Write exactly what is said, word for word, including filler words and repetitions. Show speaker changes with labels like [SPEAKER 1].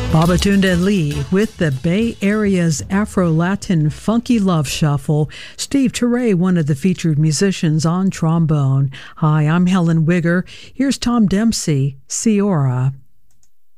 [SPEAKER 1] Babatunde Lee with the Bay Area's Afro-Latin Funky Love Shuffle. Steve Turre, one of the featured musicians on trombone. Hi, I'm Helen Wigger. Here's Tom Dempsey, Ciora.